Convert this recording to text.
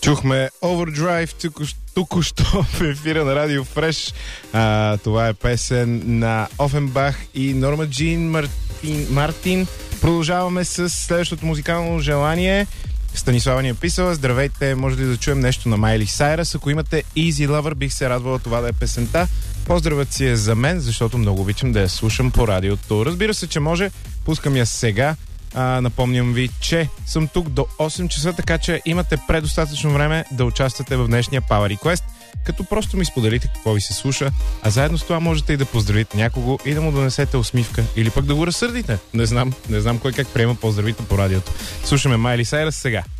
Чухме Overdrive току-що в ефира на Радио Фреш. Това е песен на Офенбах и Норма Джин Мартин. Продължаваме с следващото музикално желание. Станислава ни е писала: здравейте, може ли да чуем нещо на Майли Сайрас? Ако имате Easy Lover, бих се радвала това да е песента. Поздравът си е за мен, защото много обичам да я слушам по радиото. Разбира се, че може. Пускам я сега. Напомням ви, че съм тук до 8 часа, така че имате предостатъчно време да участвате в днешния Power Request, като просто ми споделите какво ви се слуша, а заедно с това можете и да поздравите някого и да му донесете усмивка, или пък да го разсърдите. Не знам кой как приема поздравите по радиото. Слушаме Майли Сайрас сега.